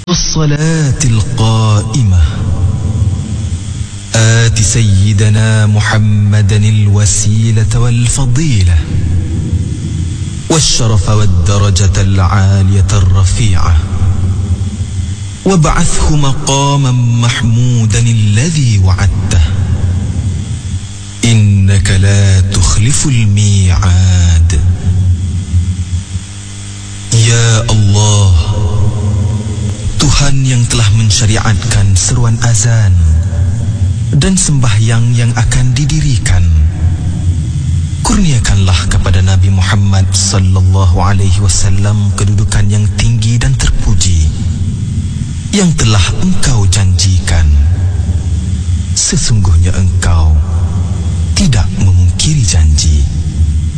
الصلاة القائمة آت سيدنا محمدا الوسيلة والفضيلة والشرف والدرجة العالية الرفيعة وابعثه مقاما محمودا الذي وعدته إنك لا تخلف الميعاد. Ya Allah, Tuhan yang telah mensyariatkan seruan azan dan sembahyang yang akan didirikan, kurniakanlah kepada Nabi Muhammad sallallahu alaihi wasallam kedudukan yang tinggi dan terpuji yang telah Engkau janjikan. Sesungguhnya Engkau tidak memungkiri janji.